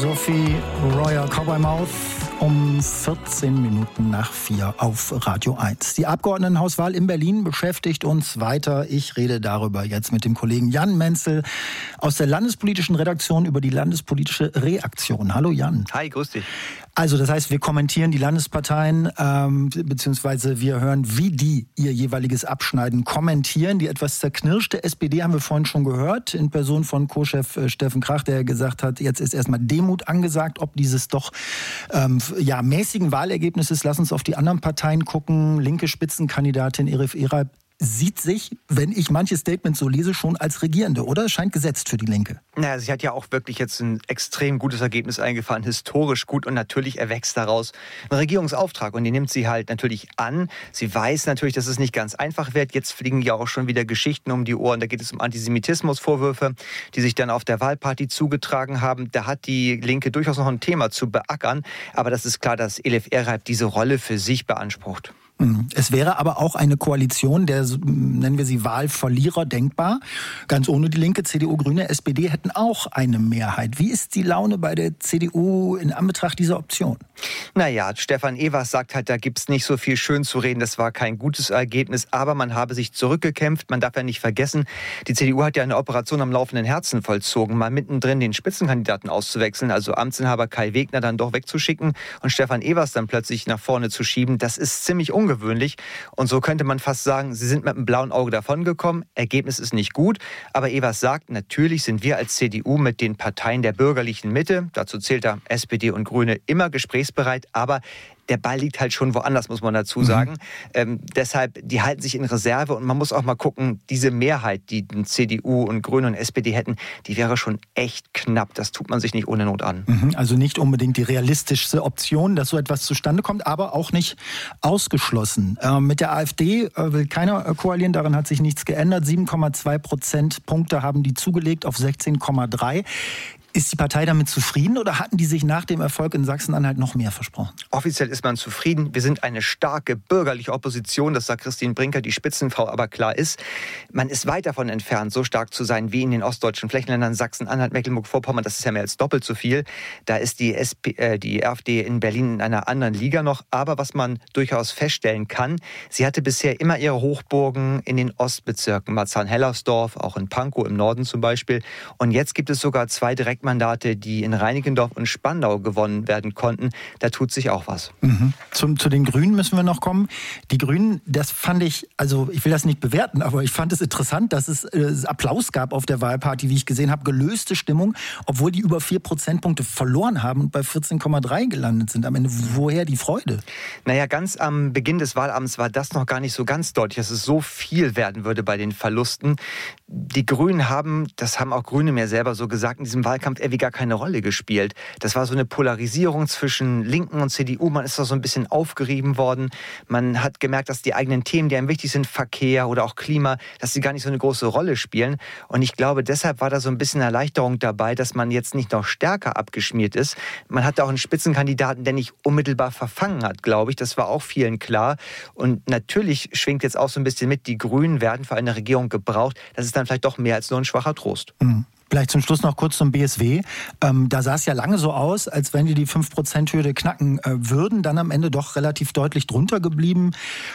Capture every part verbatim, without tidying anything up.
Sophie Royer Cowboy Mouth um vierzehn Minuten nach vier auf Radio eins. Die Abgeordnetenhauswahl in Berlin beschäftigt uns weiter. Ich rede darüber jetzt mit dem Kollegen Jan Menzel aus der landespolitischen Redaktion über die landespolitische Reaktion. Hallo Jan. Hi, grüß dich. Also das heißt, wir kommentieren die Landesparteien, ähm, beziehungsweise wir hören, wie die ihr jeweiliges Abschneiden kommentieren. Die etwas zerknirschte S P D haben wir vorhin schon gehört, in Person von Co-Chef äh, Steffen Krach, der gesagt hat, jetzt ist erstmal Demut angesagt, ob dieses doch ähm, ja, mäßigen Wahlergebnisses. Lass uns auf die anderen Parteien gucken. Linke Spitzenkandidatin Elif Eray sieht sich, wenn ich manche Statements so lese, schon als Regierende, oder? Es scheint gesetzt für die Linke. Naja, sie hat ja auch wirklich jetzt ein extrem gutes Ergebnis eingefahren, historisch gut, und natürlich erwächst daraus ein Regierungsauftrag und den nimmt sie halt natürlich an. Sie weiß natürlich, dass es nicht ganz einfach wird. Jetzt fliegen ja auch schon wieder Geschichten um die Ohren. Da geht es um Antisemitismusvorwürfe, die sich dann auf der Wahlparty zugetragen haben. Da hat die Linke durchaus noch ein Thema zu beackern, aber das ist klar, dass Elif Eray diese Rolle für sich beansprucht. Es wäre aber auch eine Koalition der, nennen wir sie Wahlverlierer, denkbar. Ganz ohne die Linke, C D U, Grüne, S P D hätten auch eine Mehrheit. Wie ist die Laune bei der C D U in Anbetracht dieser Option? Naja, Stefan Evers sagt halt, da gibt es nicht so viel schön zu reden. Das war kein gutes Ergebnis, aber man habe sich zurückgekämpft. Man darf ja nicht vergessen, die C D U hat ja eine Operation am laufenden Herzen vollzogen, mal mittendrin den Spitzenkandidaten auszuwechseln, also Amtsinhaber Kai Wegner dann doch wegzuschicken und Stefan Evers dann plötzlich nach vorne zu schieben. Das ist ziemlich ungewöhnlich. ungewöhnlich. Und so könnte man fast sagen, sie sind mit einem blauen Auge davongekommen. Ergebnis ist nicht gut. Aber Evers sagt, natürlich sind wir als C D U mit den Parteien der bürgerlichen Mitte, dazu zählt er S P D und Grüne, immer gesprächsbereit. Aber der Ball liegt halt schon woanders, muss man dazu sagen. Mhm. Ähm, deshalb, die halten sich in Reserve und man muss auch mal gucken, diese Mehrheit, die C D U und Grüne und S P D hätten, die wäre schon echt knapp. Das tut man sich nicht ohne Not an. Mhm. Also nicht unbedingt die realistischste Option, dass so etwas zustande kommt, aber auch nicht ausgeschlossen. Ähm, mit der AfD äh, will keiner äh, koalieren, daran hat sich nichts geändert. sieben Komma zwei Prozentpunkte haben die zugelegt auf sechzehn Komma drei. Ist die Partei damit zufrieden oder hatten die sich nach dem Erfolg in Sachsen-Anhalt noch mehr versprochen? Offiziell ist man zufrieden. Wir sind eine starke bürgerliche Opposition, das sagt Christine Brinker, die Spitzenfrau. Aber klar ist, man ist weit davon entfernt, so stark zu sein wie in den ostdeutschen Flächenländern Sachsen-Anhalt, Mecklenburg-Vorpommern. Das ist ja mehr als doppelt so viel. Da ist die, S P, äh, die AfD in Berlin in einer anderen Liga noch. Aber was man durchaus feststellen kann, sie hatte bisher immer ihre Hochburgen in den Ostbezirken. Marzahn-Hellersdorf, auch in Pankow im Norden zum Beispiel. Und jetzt gibt es sogar zwei direkt Mandate, die in Reinickendorf und Spandau gewonnen werden konnten. Da tut sich auch was. Mhm. Zum, zu den Grünen müssen wir noch kommen. Die Grünen, das fand ich, also ich will das nicht bewerten, aber ich fand es interessant, dass es äh, Applaus gab auf der Wahlparty, wie ich gesehen habe, gelöste Stimmung, obwohl die über vier Prozentpunkte verloren haben und bei vierzehn Komma drei gelandet sind. Am Ende, woher die Freude? Naja, ganz am Beginn des Wahlabends war das noch gar nicht so ganz deutlich, dass es so viel werden würde bei den Verlusten. Die Grünen haben, das haben auch Grüne mir selber so gesagt, in diesem Wahlkampf irgendwie gar keine Rolle gespielt. Das war so eine Polarisierung zwischen Linken und C D U. Man ist da so ein bisschen aufgerieben worden. Man hat gemerkt, dass die eigenen Themen, die einem wichtig sind, Verkehr oder auch Klima, dass sie gar nicht so eine große Rolle spielen. Und ich glaube, deshalb war da so ein bisschen Erleichterung dabei, dass man jetzt nicht noch stärker abgeschmiert ist. Man hatte auch einen Spitzenkandidaten, der nicht unmittelbar verfangen hat, glaube ich. Das war auch vielen klar. Und natürlich schwingt jetzt auch so ein bisschen mit, die Grünen werden für eine Regierung gebraucht. Das ist dann vielleicht doch mehr als nur ein schwacher Trost. Mhm. Vielleicht zum Schluss noch kurz zum B S W. Ähm, da sah es ja lange so aus, als wenn die die fünf Prozent Hürde knacken äh, würden, dann am Ende doch relativ deutlich drunter geblieben.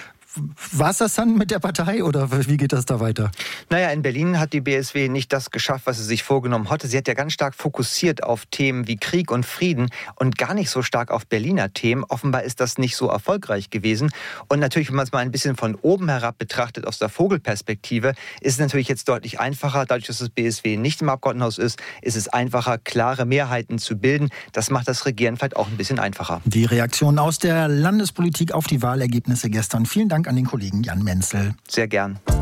War es das dann mit der Partei oder wie geht das da weiter? Naja, in Berlin hat die B S W nicht das geschafft, was sie sich vorgenommen hatte. Sie hat ja ganz stark fokussiert auf Themen wie Krieg und Frieden und gar nicht so stark auf Berliner Themen. Offenbar ist das nicht so erfolgreich gewesen. Und natürlich, wenn man es mal ein bisschen von oben herab betrachtet, aus der Vogelperspektive, ist es natürlich jetzt deutlich einfacher. Dadurch, dass das B S W nicht im Abgeordnetenhaus ist, ist es einfacher, klare Mehrheiten zu bilden. Das macht das Regieren vielleicht auch ein bisschen einfacher. Die Reaktion aus der Landespolitik auf die Wahlergebnisse gestern. Vielen Dank an den Kollegen Jan Menzel. Sehr gern.